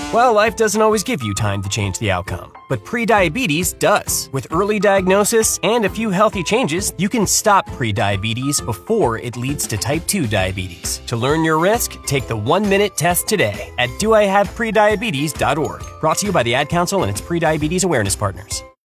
Well, life doesn't always give you time to change the outcome, but prediabetes does. With early diagnosis and a few healthy changes, you can stop prediabetes before it leads to type 2 diabetes. To learn your risk, take the 1-minute test today at doihaveprediabetes.org. Brought to you by the Ad Council and its prediabetes awareness partners.